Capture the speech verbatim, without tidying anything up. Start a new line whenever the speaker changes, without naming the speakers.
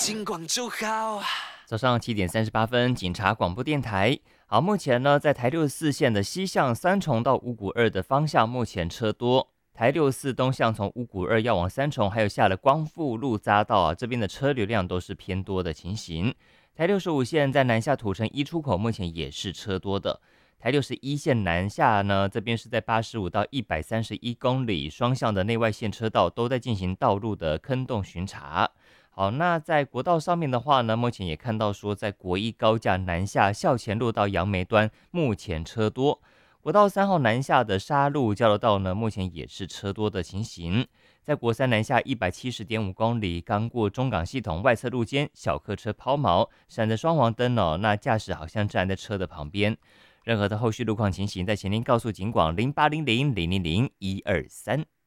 警广就好。
早上七点三十八分，警察广播电台。好，目前呢，在台六四线的西向三重到五股二的方向，目前车多。台六四东向从五股二要往三重，还有下了光复路匝道啊，这边的车流量都是偏多的情形。台六十五线在南下土城一出口，目前也是车多的。台六十一线南下呢，这边是在八十五到一百三十一公里，双向的内外线车道都在进行道路的坑洞巡查。好，那在国道上面的话呢，目前也看到说，在国一高架南下校前路到杨梅端，目前车多。国道三号南下的沙鹿交流道呢，目前也是车多的情形。在国三南下一百七十点五公里，刚过中港系统外侧路肩，小客车抛锚，闪着双黄灯哦，那驾驶好像站在车的旁边。任何的后续路况情形，在前天告诉警广零八零零零零零一二三。